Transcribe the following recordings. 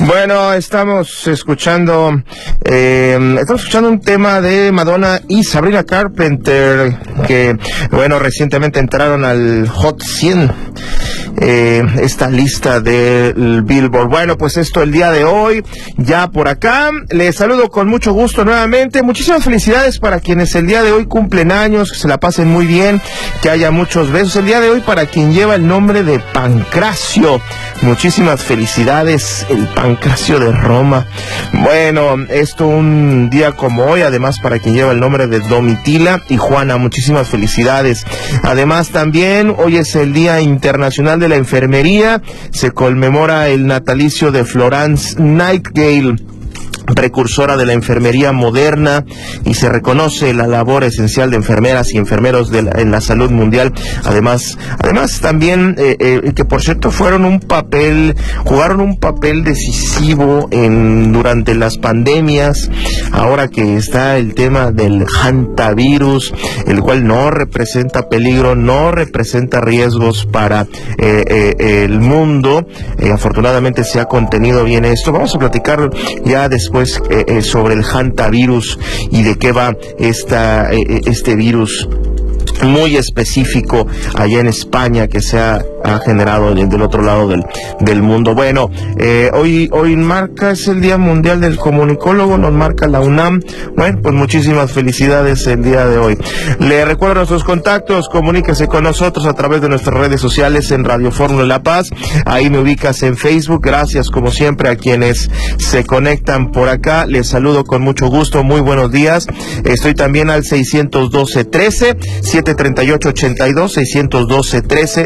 Bueno, estamos escuchando un tema de Madonna y Sabrina Carpenter, que, bueno, recientemente entraron al Hot 100, esta lista del Billboard. Bueno, pues esto el día de hoy, ya por acá. Les saludo con mucho gusto nuevamente. Muchísimas felicidades para quienes el día de hoy cumplen años, que se la pasen muy bien, que haya muchos besos. El día de hoy para quien lleva el nombre de Pancracio. Muchísimas felicidades, el Pancracio de Roma. Bueno, esto un día como hoy, además para quien lleva el nombre de Domitila y Juana, muchísimas felicidades. Además también hoy es el Día Internacional de la Enfermería, se conmemora el natalicio de Florence Nightingale, precursora de la enfermería moderna, y se reconoce la labor esencial de enfermeras y enfermeros en la salud mundial. Además también que por cierto jugaron un papel decisivo durante las pandemias, ahora que está el tema del hantavirus, el cual no representa peligro, no representa riesgos para el mundo. Afortunadamente se ha contenido bien esto. Vamos a platicar ya después sobre el hantavirus y de qué va este virus muy específico allá en España, que se ha generado del otro lado del mundo. Bueno, hoy es el Día Mundial del Comunicólogo, nos marca la UNAM. Bueno, pues muchísimas felicidades el día de hoy. Le recuerdo nuestros contactos, comuníquese con nosotros a través de nuestras redes sociales en Radio Fórmula La Paz. Ahí me ubicas en Facebook. Gracias como siempre a quienes se conectan por acá. Les saludo con mucho gusto, muy buenos días. Estoy también al 612-13 738-82, 612-13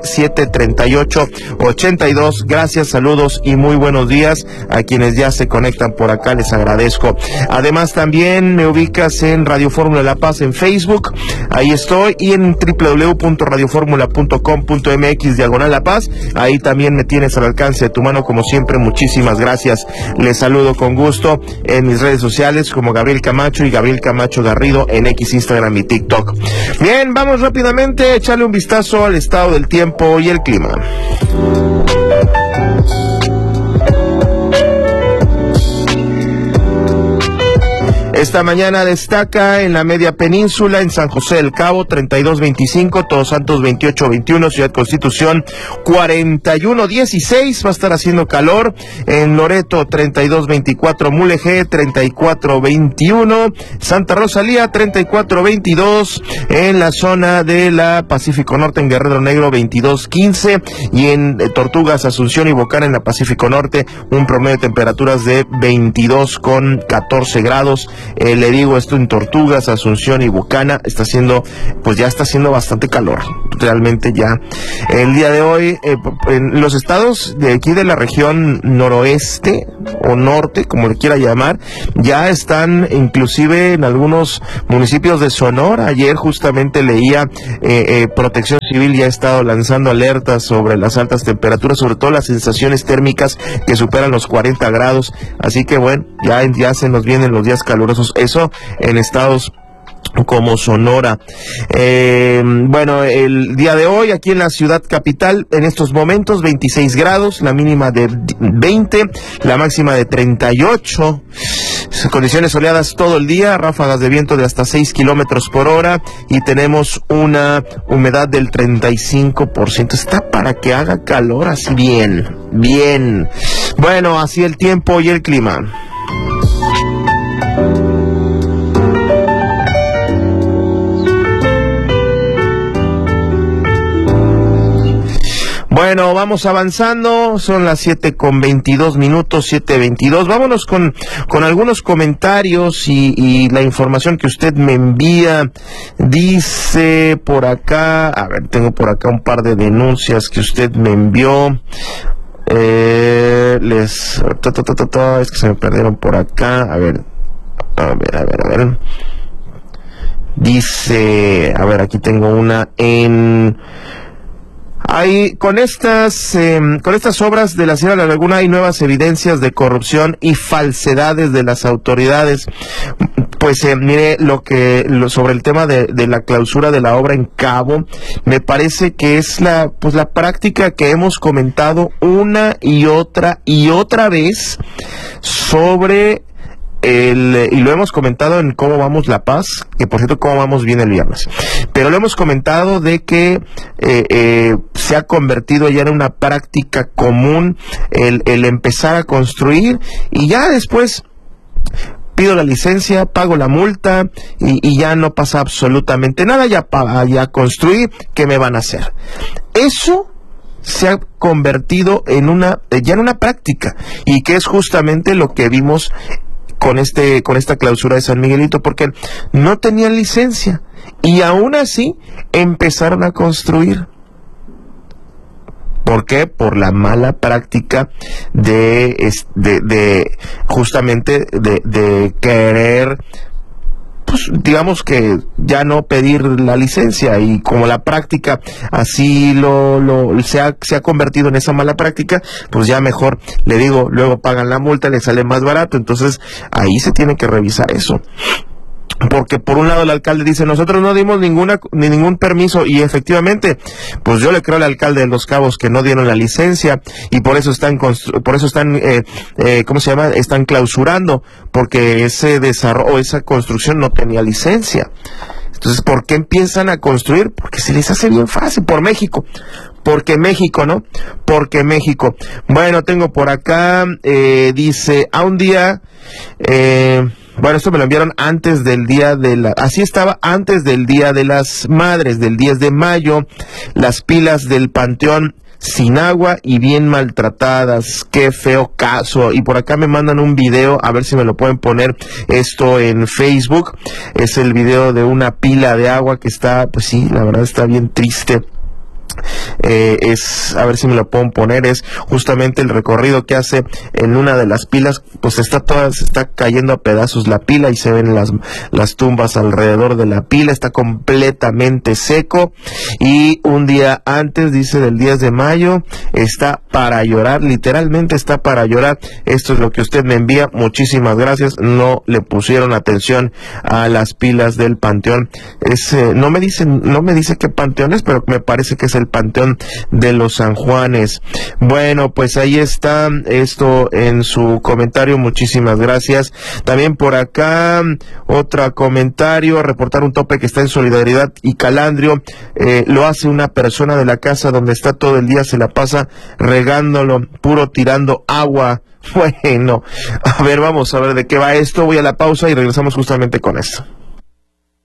738-82. Gracias, saludos y muy buenos días a quienes ya se conectan por acá, les agradezco. Además también me ubicas en Radio Fórmula La Paz en Facebook, ahí estoy, y en www.radioformula.com.mx/La Paz, ahí también me tienes al alcance de tu mano como siempre. Muchísimas gracias, les saludo con gusto en mis redes sociales como Gabriel Camacho y Gabriel Camacho Garrido en X, Instagram y TikTok. Bien, vamos rápidamente a echarle un vistazo al estado del tiempo y el clima. Esta mañana destaca en la media península, en San José del Cabo 32-25, Todos Santos 28-21, Ciudad Constitución 41-16, va a estar haciendo calor. En Loreto 32-24, Mulegé 34-21, Santa Rosalía 34-22, en la zona de la Pacífico Norte en Guerrero Negro 22-15, y en Tortugas, Asunción y Bocana en la Pacífico Norte un promedio de temperaturas de 22,14 grados. Le digo, esto en Tortugas, Asunción y Bucana ya está haciendo bastante calor, realmente ya. El día de hoy, en los estados de aquí de la región noroeste o norte, como le quiera llamar, ya están inclusive en algunos municipios de Sonora. Ayer justamente leía, Protección Civil ya ha estado lanzando alertas sobre las altas temperaturas, sobre todo las sensaciones térmicas que superan los 40 grados, así que bueno, ya se nos vienen los días calurosos, eso en estados como Sonora. Bueno, el día de hoy aquí en la ciudad capital, en estos momentos 26 grados, la mínima de 20, la máxima de 38, condiciones soleadas todo el día, ráfagas de viento de hasta 6 kilómetros por hora, y tenemos una humedad del 35%. Está para que haga calor así bien. Bueno, así el tiempo y el clima. Bueno, vamos avanzando, son las 7:22, 7:22. Vámonos con algunos comentarios y la información que usted me envía. Dice por acá, a ver, tengo por acá un par de denuncias que usted me envió. Es que se me perdieron por acá. A ver. Dice, a ver, aquí tengo una en... Con estas obras de la Sierra de la Laguna hay nuevas evidencias de corrupción y falsedades de las autoridades. Pues mire, sobre el tema de la clausura de la obra en Cabo, me parece que es la práctica que hemos comentado una y otra vez sobre y lo hemos comentado en Cómo Vamos La Paz, que por cierto Cómo Vamos viene el viernes, pero lo hemos comentado de que se ha convertido ya en una práctica común el empezar a construir y ya después pido la licencia, pago la multa y ya no pasa absolutamente nada, ya construí, ¿qué me van a hacer? Eso se ha convertido en una práctica, y que es justamente lo que vimos con esta clausura de San Miguelito, porque no tenían licencia y aún así empezaron a construir. ¿Por qué? Por la mala práctica justamente de querer, pues digamos que ya no pedir la licencia, y como la práctica así se ha convertido en esa mala práctica, pues ya mejor, le digo, luego pagan la multa, les sale más barato. Entonces ahí se tiene que revisar eso. Porque por un lado el alcalde dice, nosotros no dimos ningún permiso, y efectivamente, pues yo le creo al alcalde de Los Cabos que no dieron la licencia, y por eso están están clausurando, porque ese desarrollo, esa construcción no tenía licencia. Entonces, ¿por qué empiezan a construir? Porque se les hace bien fácil, por México. Porque México, ¿no? Porque México. Bueno, tengo por acá, dice, a un día, bueno, esto me lo enviaron antes del día así estaba antes del Día de las Madres, del 10 de mayo, las pilas del Panteón sin agua y bien maltratadas. Qué feo caso. Y por acá me mandan un video, a ver si me lo pueden poner esto en Facebook. Es el video de una pila de agua que está, pues sí, la verdad está bien triste. A ver si me lo pueden poner, es justamente el recorrido que hace en una de las pilas, pues se está cayendo a pedazos la pila, y se ven las tumbas alrededor de la pila, está completamente seco, y un día antes, dice, del 10 de mayo, está para llorar, literalmente está para llorar. Esto es lo que usted me envía, muchísimas gracias. No le pusieron atención a las pilas del panteón. No me dice qué panteón es, pero me parece que es el Panteón de los San Juanes. Bueno, pues ahí está esto en su comentario, muchísimas gracias. También por acá otro comentario, reportar un tope que está en Solidaridad y Calandrio, lo hace una persona de la casa donde está todo el día, se la pasa regándolo, puro tirando agua. Bueno, a ver, vamos a ver de qué va esto. Voy a la pausa y regresamos justamente con esto.